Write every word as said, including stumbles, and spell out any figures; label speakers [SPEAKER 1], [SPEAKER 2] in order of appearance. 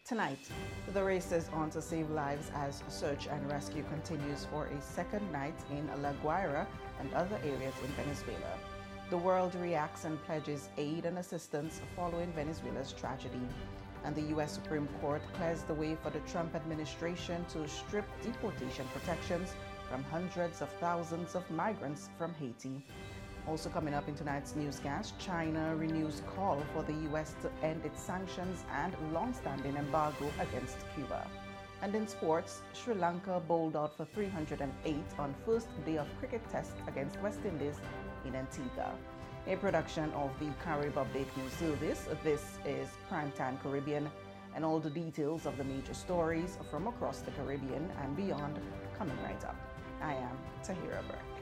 [SPEAKER 1] Tonight, the race is on to save lives as search and rescue continues for a second night in La Guaira and other areas in Venezuela. The world reacts and pledges aid and assistance following Venezuela's tragedy. And the U S Supreme Court clears the way for the Trump administration to strip deportation protections from hundreds of thousands of migrants from Haiti. Also coming up in tonight's newscast, China renews call for the U S to end its sanctions and long-standing embargo against Cuba. And in sports, Sri Lanka bowled out for three hundred eight on first day of cricket test against West Indies in Antigua. A production of the Carib Update News Service, this is Primetime Caribbean, and all the details of the major stories from across the Caribbean and beyond coming right up. I am Tahira Burke.